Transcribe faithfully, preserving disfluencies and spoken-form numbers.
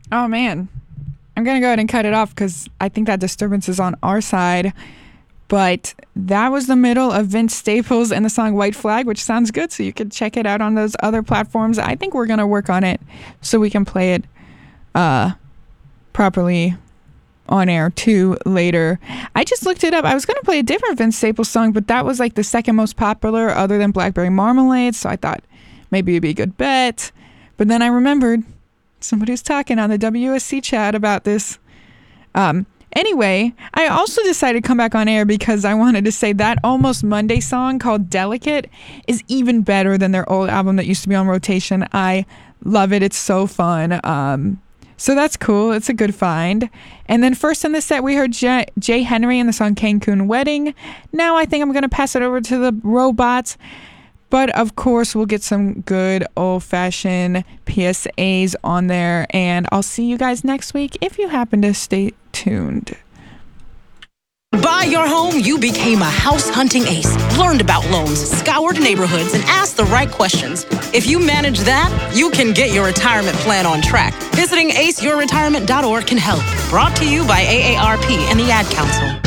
Oh, man. I'm going to go ahead and cut it off because I think that disturbance is on our side. But that was the middle of Vince Staples and the song White Flag, which sounds good. So you can check it out on those other platforms. I think we're going to work on it so we can play it uh, properly on air too later. I just looked it up. I was going to play a different Vince Staples song, but that was like the second most popular other than Blackberry Marmalade. So I thought maybe it'd be a good bet. But then I remembered somebody was talking on the W S C chat about this. Um, anyway, I also decided to come back on air because I wanted to say that Almost Monday song called Delicate is even better than their old album that used to be on rotation. I love it. It's so fun. Um, So that's cool. It's a good find. And then first in the set, we heard Jay, Jay Henry and the song Cancun Wedding. Now I think I'm going to pass it over to the robots. But of course, we'll get some good old-fashioned P S As on there. And I'll see you guys next week if you happen to stay tuned. Buy your home, you became a house hunting ace. Learned about loans, scoured neighborhoods, and asked the right questions. If you manage that, you can get your retirement plan on track. Visiting ace your retirement dot org can help. Brought to you by A A R P and the Ad Council.